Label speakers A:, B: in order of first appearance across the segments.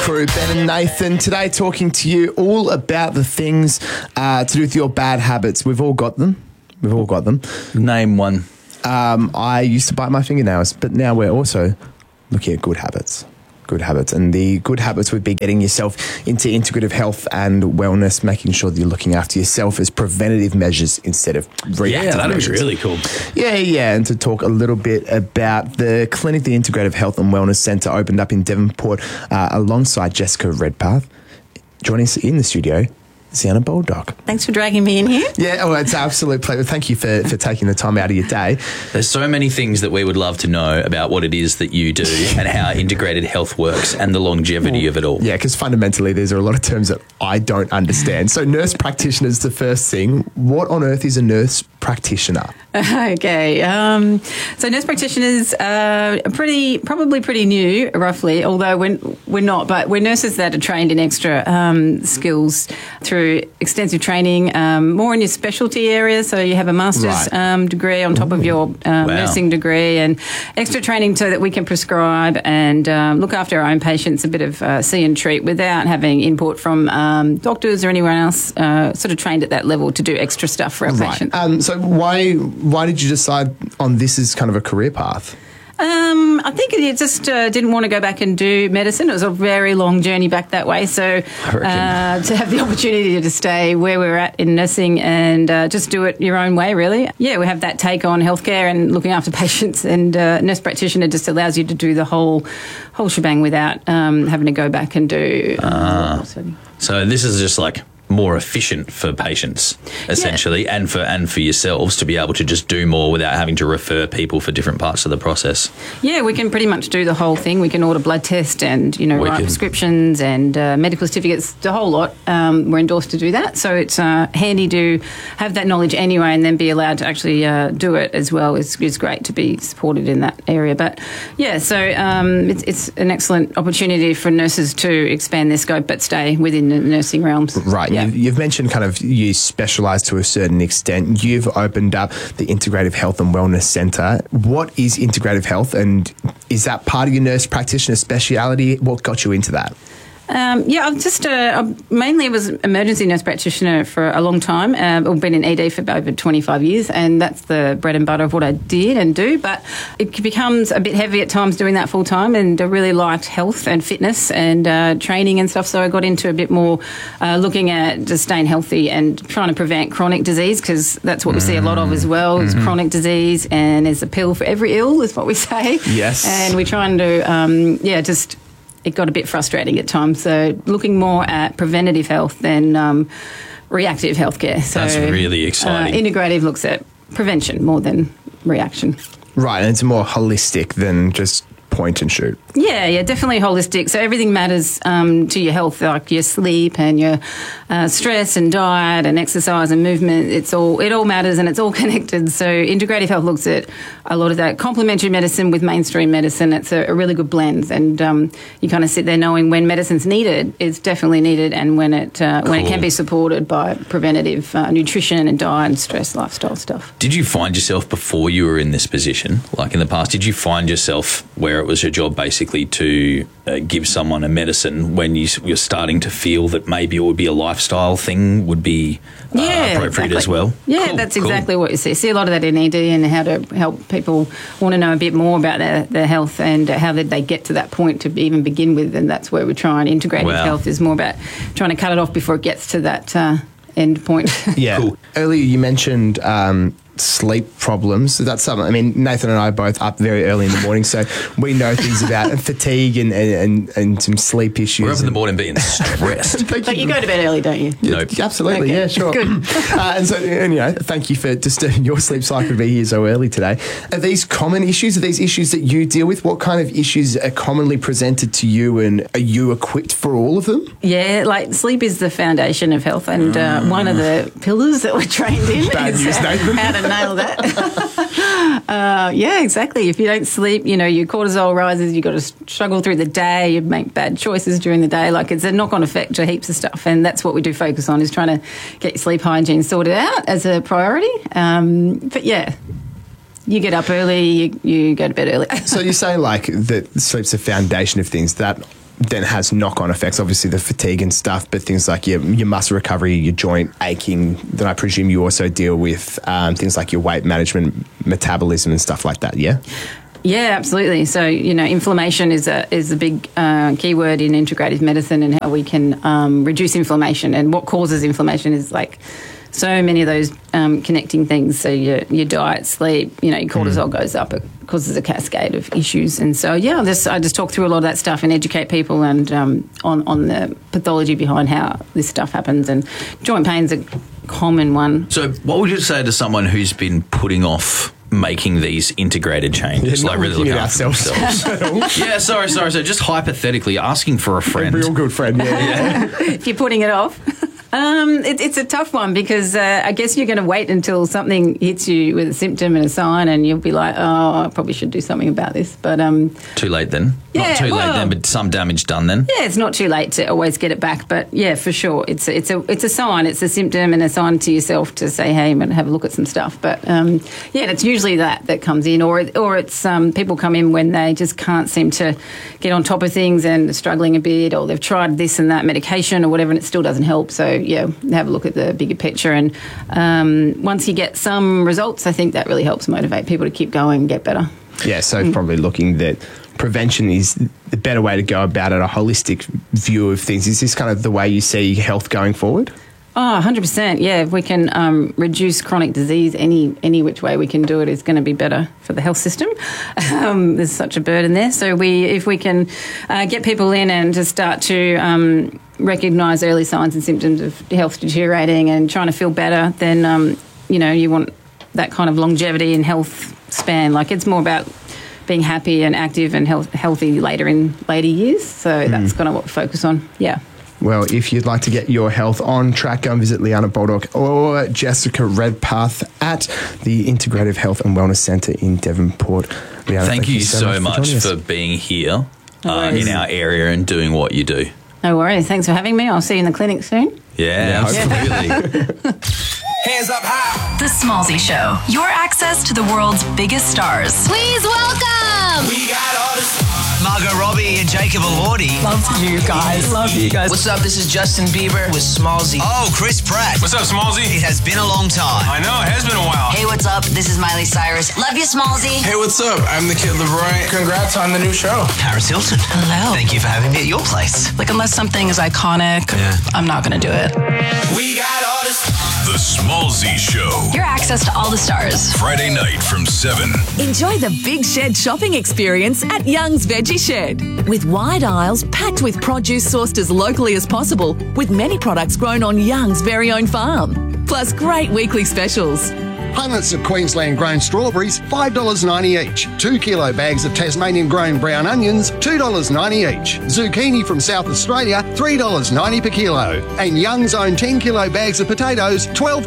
A: crew, Ben and Nathan, today talking to you all about the things to do with your bad habits. We've all got them.
B: Name one.
A: I used to bite my fingernails, but now we're also looking at good habits. And the good habits would be getting yourself into integrative health and wellness, making sure that you're looking after yourself as preventative measures instead of reactive measures.
B: That was really cool.
A: Yeah. And to talk a little bit about the clinic, the Integrative Health and Wellness Centre opened up in Devonport alongside Jessica Redpath. Joining us in the studio, Sienna Baldock.
C: Thanks for dragging me in here.
A: Yeah, it's an absolute pleasure. Thank you for taking the time out of your day.
B: There's so many things that we would love to know about what it is that you do and how integrated health works and the longevity of it all.
A: Yeah, because fundamentally these are a lot of terms that I don't understand. So nurse practitioner is the first thing. What on earth is a nurse practitioner?
C: Okay. So nurse practitioners are probably pretty new, roughly, although we're not, but we're nurses that are trained in extra skills through extensive training, more in your specialty area. So you have a master's degree on top of your nursing degree, and extra training so that we can prescribe and look after our own patients, a bit of see and treat without having input from doctors or anyone else, sort of trained at that level to do extra stuff for our patients.
A: So why did you decide on this as kind of a career path?
C: I think it just didn't want to go back and do medicine. It was a very long journey back that way. So to have the opportunity to stay where we're at in nursing and just do it your own way, really. Yeah, we have that take on healthcare and looking after patients, and nurse practitioner just allows you to do the whole shebang without having to go back and do.
B: So this is just like more efficient for patients, essentially, and for yourselves to be able to just do more without having to refer people for different parts of the process.
C: Yeah, we can pretty much do the whole thing. We can order blood tests and, write prescriptions and medical certificates, the whole lot. We're endorsed to do that. So it's handy to have that knowledge anyway and then be allowed to actually do it as well. It's great to be supported in that area. But, yeah, so it's an excellent opportunity for nurses to expand their scope but stay within the nursing realms.
A: Right. Yeah. You've mentioned kind of you specialise to a certain extent. You've opened up the Integrative Health and Wellness Centre. What is integrative health, and is that part of your nurse practitioner speciality? What got you into that?
C: I've just mainly was emergency nurse practitioner for a long time. I've been in ED for over 25 years, and that's the bread and butter of what I did and do. But it becomes a bit heavy at times doing that full time, and I really liked health and fitness and training and stuff. So I got into a bit more looking at just staying healthy and trying to prevent chronic disease, because that's what we see a lot of as well, is chronic disease, and there's a pill for every ill, is what we say.
A: Yes.
C: And we're trying to, it got a bit frustrating at times. So looking more at preventative health than reactive healthcare. So
B: that's really exciting.
C: Integrative looks at prevention more than reaction.
A: Right, and it's more holistic than just point and shoot.
C: Yeah, definitely holistic. So everything matters to your health, like your sleep and your stress and diet and exercise and movement. It all matters, and it's all connected. So integrative health looks at a lot of that complementary medicine with mainstream medicine. It's a really good blend, and you kind of sit there knowing when medicine's needed, it's definitely needed, and when it can be supported by preventative nutrition and diet and stress lifestyle stuff.
B: Did you find yourself before you were in this position, like in the past? Did you find yourself where it was your job basically to give someone a medicine when you're starting to feel that maybe it would be a lifestyle thing, would be appropriate as well?
C: Yeah, that's exactly what you see. See a lot of that in ED, and how to help people want to know a bit more about their health and how did they get to that point to even begin with, and that's where we try and integrative health is more about trying to cut it off before it gets to that end point.
A: Yeah. Cool. Earlier you mentioned sleep problems. That's something, I mean, Nathan and I are both up very early in the morning, so we know things about fatigue and some sleep issues.
B: We're up in the morning being stressed.
C: But you go to bed early, don't you?
B: Nope.
A: Absolutely,
C: okay.
A: Yeah, sure.
C: Good.
A: Thank you for disturbing your sleep cycle to be here so early today. Are these common issues? Are these issues that you deal with? What kind of issues are commonly presented to you, and are you equipped for all of them?
C: Yeah, like sleep is the foundation of health, and one of the pillars that we're trained in
A: Bad
C: is
A: news, Nathan.
C: how to nail that. Yeah, exactly. If you don't sleep, your cortisol rises, you've got to struggle through the day, you make bad choices during the day. Like, it's a knock-on effect to heaps of stuff, and that's what we do focus on, is trying to get your sleep hygiene sorted out as a priority. But yeah, you get up early, you go to bed early.
A: So you're saying like that sleep's the foundation of things. That then has knock-on effects. Obviously, the fatigue and stuff, but things like your muscle recovery, your joint aching. Then I presume you also deal with things like your weight management, metabolism, and stuff like that. Yeah.
C: Yeah, absolutely. So, inflammation is a big keyword in integrative medicine, and how we can reduce inflammation. And what causes inflammation is like so many of those connecting things. So your diet, sleep, your cortisol goes up. It causes a cascade of issues. And so, I just talk through a lot of that stuff and educate people and on the pathology behind how this stuff happens. And joint pain's a common one.
B: So what would you say to someone who's been putting off making these integrated changes, like really looking after themselves? Yeah, sorry. So just hypothetically asking for a friend.
A: A real good friend, yeah.
C: If you're putting it off. It's a tough one because I guess you're going to wait until something hits you with a symptom and a sign, and you'll be like, oh, I probably should do something about this. But
B: too late then?
C: Yeah,
B: not too late then, but some damage done then?
C: Yeah, it's not too late to always get it back. But yeah, for sure, it's a sign. It's a symptom and a sign to yourself to say, hey, I'm going to have a look at some stuff. But it's usually that comes in, or it's people come in when they just can't seem to get on top of things and are struggling a bit, or they've tried this and that medication or whatever and it still doesn't help. So have a look at the bigger picture, and once you get some results, I think that really helps motivate people to keep going and get better. Yeah,
A: so probably looking that prevention is the better way to go about it, a holistic view of things. Is this kind of the way you see health going forward?
C: Oh, 100%. Yeah, if we can reduce chronic disease, any which way we can do it is going to be better for the health system. There's such a burden there. So if we can get people in and to start to recognise early signs and symptoms of health deteriorating and trying to feel better, then, you want that kind of longevity and health span. Like, it's more about being happy and active and healthy later years. So that's kind of what we focus on. Yeah.
A: Well, if you'd like to get your health on track, go and visit Liana Baldock or Jessica Redpath at the Integrative Health and Wellness Centre in Devonport. Liana,
B: thank you so much for being here in our area and doing what you do.
C: No worries. Thanks for having me. I'll see you in the clinic soon.
B: Yeah, absolutely.
D: Hands up high.
E: The Smallzy Show. Your access to the world's biggest stars.
F: Please welcome.
D: We got all the
G: Margot Robbie and Jacob Elordi.
H: Love you guys. Love you guys.
G: What's up? This is Justin Bieber with Smallzy. Oh, Chris Pratt.
D: What's up, Smallzy?
G: It has been a long time.
D: I know, it has been a while.
I: Hey, what's up? This is Miley Cyrus. Love you, Smallzy.
D: Hey, what's up? I'm the Kid LeBroy. Congrats on the new show.
G: Paris Hilton.
H: Hello.
G: Thank you for having me at your place.
H: Like, unless something is iconic, I'm not going to do it.
D: We got all this.
J: The Smallzy Show.
E: Your access to all the stars.
J: Friday night from 7.
K: Enjoy the Big Shed shopping experience at Young's Veggie Shed. With wide aisles packed with produce sourced as locally as possible, with many products grown on Young's very own farm. Plus great weekly specials.
L: Punnets of Queensland-grown strawberries, $5.90 each. 2 kilo bags of Tasmanian-grown brown onions, $2.90 each. Zucchini from South Australia, $3.90 per kilo. And Young's own 10 kilo bags of potatoes,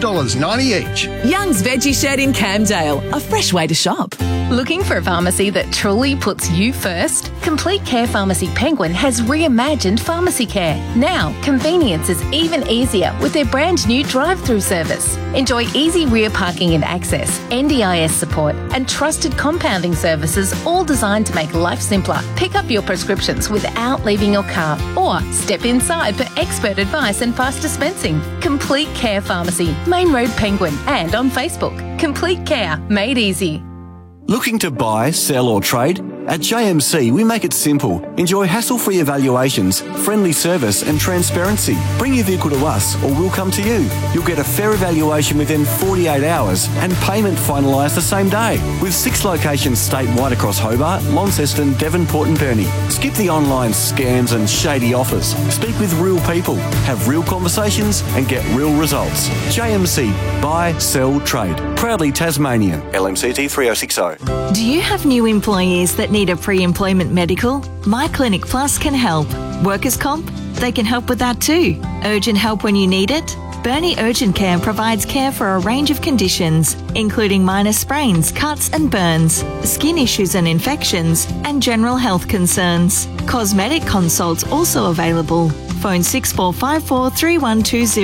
L: $12.90 each.
K: Young's Veggie Shed in Camdale, a fresh way to shop.
M: Looking for a pharmacy that truly puts you first? Complete Care Pharmacy Penguin has reimagined pharmacy care. Now, convenience is even easier with their brand new drive-through service. Enjoy easy rear parking and access, NDIS support, and trusted compounding services, all designed to make life simpler. Pick up your prescriptions without leaving your car, or step inside for expert advice and fast dispensing. Complete Care Pharmacy, Main Road Penguin, and on Facebook. Complete Care, made easy.
N: Looking to buy, sell or trade? At JMC, we make it simple. Enjoy hassle-free evaluations, friendly service and transparency. Bring your vehicle to us or we'll come to you. You'll get a fair evaluation within 48 hours and payment finalised the same day. With 6 locations statewide across Hobart, Launceston, Devonport and Burnie. Skip the online scams and shady offers. Speak with real people, have real conversations and get real results. JMC, buy, sell, trade. Proudly Tasmanian. LMCT 3060.
O: Do you have new employees that need a pre-employment medical? My Clinic Plus can help. Workers' comp? They can help with that too. Urgent help when you need it? Burnie Urgent Care provides care for a range of conditions, including minor sprains, cuts and burns, skin issues and infections, and general health concerns. Cosmetic consults also available. Phone 6454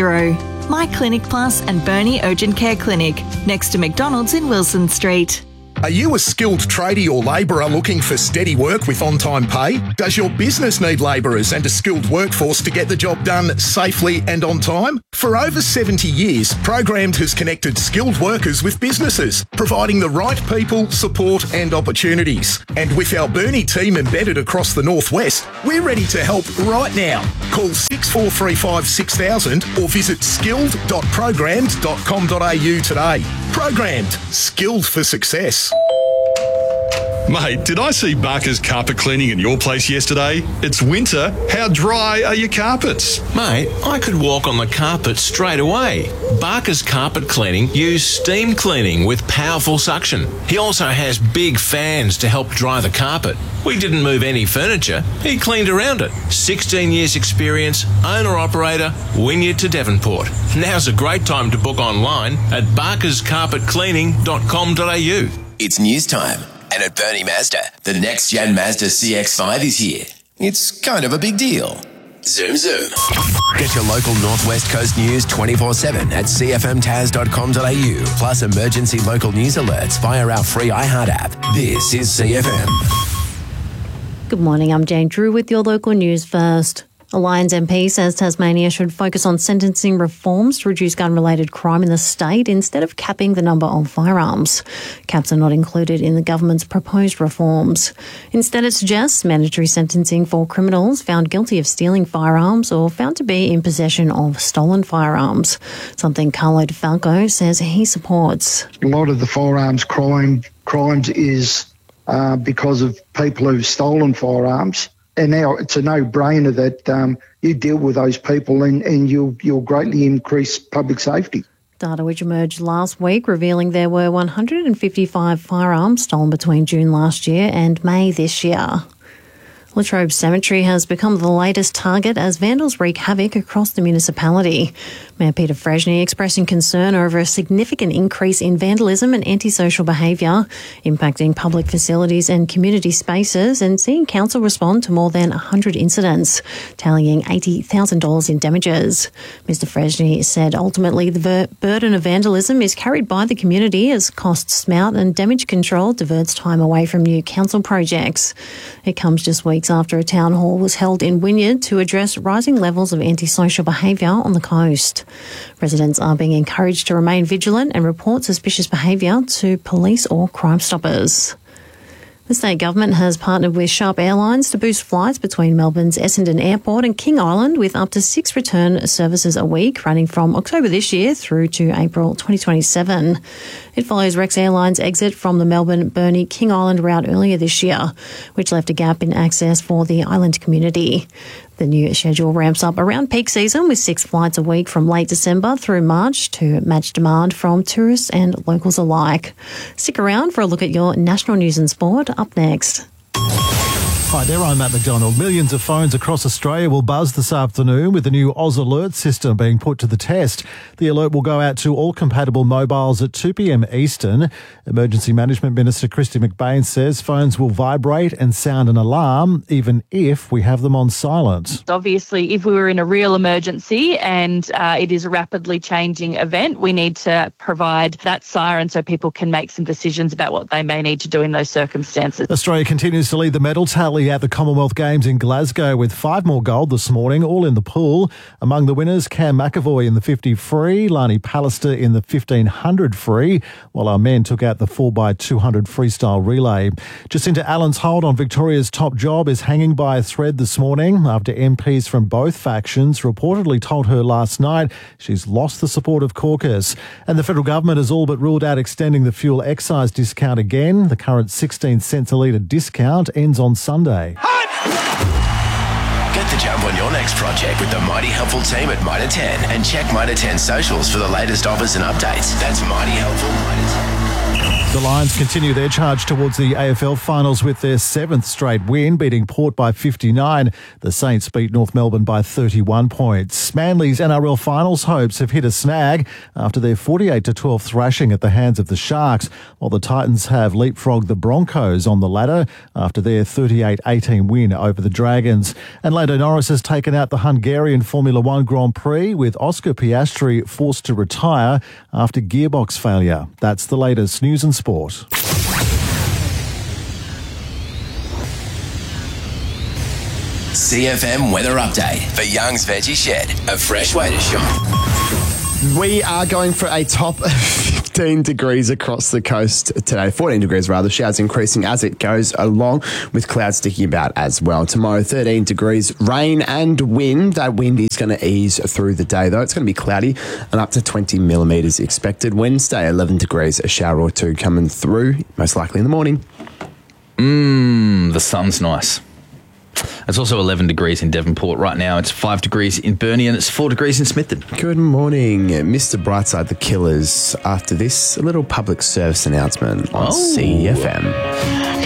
O: 3120. My Clinic Plus and Burnie Urgent Care Clinic, next to McDonald's in Wilson Street.
F: Are you a skilled tradie or labourer looking for steady work with on-time pay? Does your business need labourers and a skilled workforce to get the job done safely and on time? For over 70 years, Programmed has connected skilled workers with businesses, providing the right people, support and opportunities. And with our Burnie team embedded across the Northwest, we're ready to help right now. Call 6435 6000 or visit skilled.programmed.com.au today. Programmed. Skilled for success.
P: Mate, did I see Barker's carpet cleaning in your place yesterday? It's winter. How dry are your carpets?
Q: Mate, I could walk on the carpet straight away. Barker's Carpet Cleaning use steam cleaning with powerful suction. He also has big fans to help dry the carpet. We didn't move any furniture. He cleaned around it. 16 years experience, owner-operator, Wynyard to Devonport. Now's a great time to book online at barkerscarpetcleaning.com.au.
R: It's news time. And at Burnie Mazda, the next-gen Mazda CX-5 is here. It's kind of a big deal. Zoom, zoom. Get your local Northwest Coast news 24/7 at cfmtaz.com.au, plus emergency local news alerts via our free iHeart app. This is CFM.
S: Good morning, I'm Jane Drew with your local news first. A Lions MP says Tasmania should focus on sentencing reforms to reduce gun-related crime in the state instead of capping the number of firearms. Caps are not included in the government's proposed reforms. Instead, it suggests mandatory sentencing for criminals found guilty of stealing firearms or found to be in possession of stolen firearms, something Carlo DeFalco says he supports.
T: A lot of the firearms crimes is because of people who've stolen firearms. And now it's a no-brainer that you deal with those people and you'll greatly increase public safety.
S: Data which emerged last week revealing there were 155 firearms stolen between June last year and May this year. Latrobe Cemetery has become the latest target as vandals wreak havoc across the municipality. Mayor Peter Freshney expressing concern over a significant increase in vandalism and antisocial behaviour, impacting public facilities and community spaces, and seeing council respond to more than 100 incidents, tallying $80,000 in damages. Mr Freshney said ultimately the burden of vandalism is carried by the community as costs mount and damage control diverts time away from new council projects. It comes just weeks after a town hall was held in Wynyard to address rising levels of antisocial behaviour on the coast. Residents are being encouraged to remain vigilant and report suspicious behaviour to police or Crime Stoppers. The state government has partnered with Sharp Airlines to boost flights between Melbourne's Essendon Airport and King Island with up to 6 return services a week running from October this year through to April 2027. It follows Rex Airlines' exit from the Melbourne-Burnie-King Island route earlier this year, which left a gap in access for the island community. The new schedule ramps up around peak season with 6 flights a week from late December through March to match demand from tourists and locals alike. Stick around for a look at your national news and sport up next.
U: Hi there, I'm Matt McDonald. Millions of phones across Australia will buzz this afternoon with the new Oz Alert system being put to the test. The alert will go out to all compatible mobiles at 2 p.m. Eastern. Emergency Management Minister Christy McBain says phones will vibrate and sound an alarm even if we have them on silent.
V: Obviously, if we were in a real emergency and it is a rapidly changing event, we need to provide that siren so people can make some decisions about what they may need to do in those circumstances.
U: Australia continues to lead the medal tally at the Commonwealth Games in Glasgow with 5 more gold this morning, all in the pool. Among the winners, Cam McAvoy in the 50 free, Lani Pallister in the 1500 free, while our men took out the 4x200 freestyle relay. Jacinta Allen's hold on Victoria's top job is hanging by a thread this morning after MPs from both factions reportedly told her last night she's lost the support of caucus. And the federal government has all but ruled out extending the fuel excise discount again. The current 16 cents a litre discount ends on Sunday.
R: Get the jump on your next project with the Mighty Helpful team at Mitre 10 and check Mitre 10 socials for the latest offers and updates. That's Mighty Helpful Mitre 10.
U: The Lions continue their charge towards the AFL finals with their 7th straight win, beating Port by 59. The Saints beat North Melbourne by 31 points. Manly's NRL finals hopes have hit a snag after their 48-12 thrashing at the hands of the Sharks, while the Titans have leapfrogged the Broncos on the ladder after their 38-18 win over the Dragons. And Lando Norris has taken out the Hungarian Formula One Grand Prix with Oscar Piastri forced to retire after gearbox failure. That's the latest news and sport.
R: CFM weather update for Young's Veggie Shed. A fresh way to shop.
A: We are going for a top of 15 degrees across the coast today. 14 degrees rather. Showers increasing as it goes along with clouds sticking about as well. Tomorrow, 13 degrees, rain and wind. That wind is going to ease through the day though. It's going to be cloudy and up to 20 millimetres expected. Wednesday, 11 degrees, a shower or two coming through, most likely in the morning.
B: The sun's nice. It's also 11 degrees in Devonport right now. It's 5 degrees in Burnie and it's 4 degrees in Smithton.
A: Good morning, Mr. Brightside, the Killers. After this, a little public service announcement on CFM.